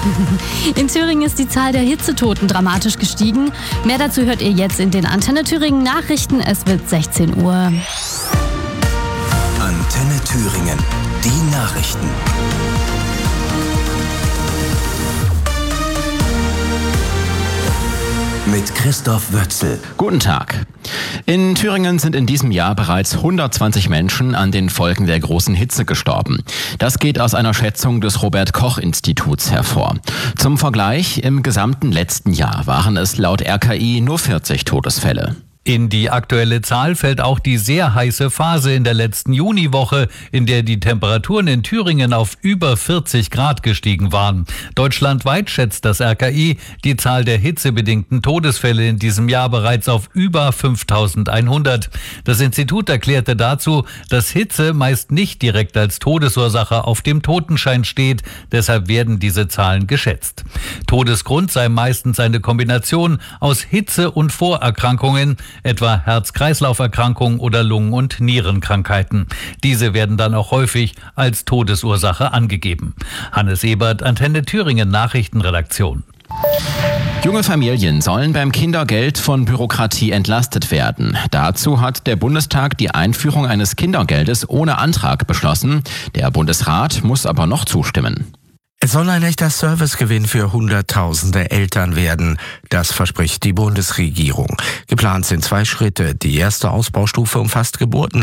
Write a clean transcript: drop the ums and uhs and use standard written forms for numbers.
In Thüringen ist die Zahl der Hitzetoten dramatisch gestiegen. Mehr dazu hört ihr jetzt in den Antenne Thüringen Nachrichten. Es wird 16 Uhr. Antenne Thüringen, die Nachrichten. Mit Christoph Wötzel. Guten Tag. In Thüringen sind in diesem Jahr bereits 120 Menschen an den Folgen der großen Hitze gestorben. Das geht aus einer Schätzung des Robert-Koch-Instituts hervor. Zum Vergleich, im gesamten letzten Jahr waren es laut RKI nur 40 Todesfälle. In die aktuelle Zahl fällt auch die sehr heiße Phase in der letzten Juniwoche, in der die Temperaturen in Thüringen auf über 40 Grad gestiegen waren. Deutschlandweit schätzt das RKI die Zahl der hitzebedingten Todesfälle in diesem Jahr bereits auf über 5.100. Das Institut erklärte dazu, dass Hitze meist nicht direkt als Todesursache auf dem Totenschein steht, deshalb werden diese Zahlen geschätzt. Todesgrund sei meistens eine Kombination aus Hitze und Vorerkrankungen, etwa Herz-Kreislauf-Erkrankungen oder Lungen- und Nierenkrankheiten. Diese werden dann auch häufig als Todesursache angegeben. Hannes Ebert, Antenne Thüringen Nachrichtenredaktion. Junge Familien sollen beim Kindergeld von Bürokratie entlastet werden. Dazu hat der Bundestag die Einführung eines Kindergeldes ohne Antrag beschlossen. Der Bundesrat muss aber noch zustimmen. Es soll ein echter Servicegewinn für Hunderttausende Eltern werden. Das verspricht die Bundesregierung. Geplant sind 2 Schritte. Die erste Ausbaustufe umfasst Geburten